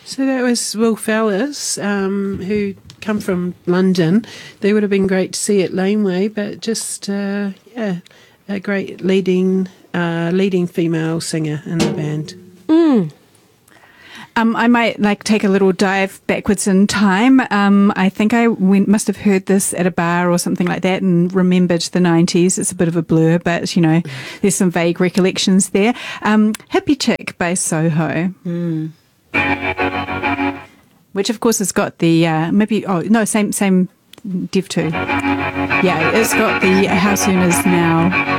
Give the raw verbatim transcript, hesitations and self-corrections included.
So that was Will Fellis, um, who come from London. They would have been great to see at Laneway, but just, uh, yeah, a great leading uh, leading female singer in the band. Mm. Um, I might like take a little dive backwards in time. Um, I think I went, must have heard this at a bar or something like that and remembered the nineties. It's a bit of a blur, but, you know, there's some vague recollections there. Um, Hippie Chick by Soho. Mm. Which, of course, has got the, uh, maybe, oh, no, same, same Dev two. Yeah, it's got the How Soon Is Now.